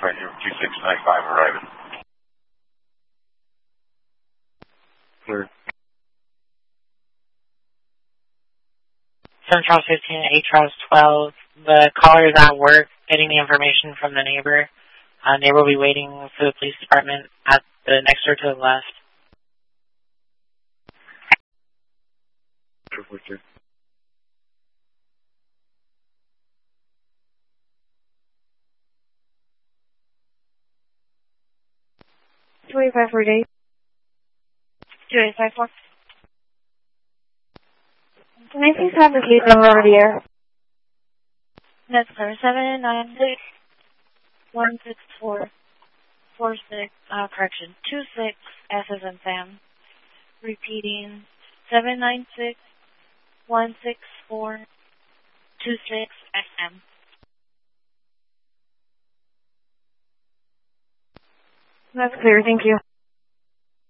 right here, 2695 arriving. Clear. Central 15, Atros 12. The caller is at work getting the information from the neighbor. Neighbor will be waiting for the police department at the next door to the left. Sure. 2548. 2854. Can I please have the case number over the air? That's 796 164 46, correction, 26 S as in Sam. Repeating 796 164 26 SM. That's clear, thank you.